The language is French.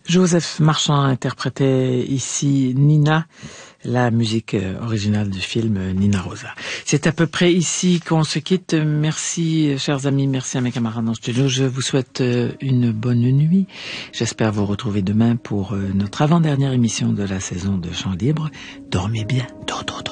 Joseph Marchand interprétait ici Nina, la musique originale du film Nina Rosa. C'est à peu près ici qu'on se quitte. Merci, chers amis, merci à mes camarades en studio. Je vous souhaite une bonne nuit. J'espère vous retrouver demain pour notre avant-dernière émission de la saison de Chant Libre. Dormez bien. Dodo.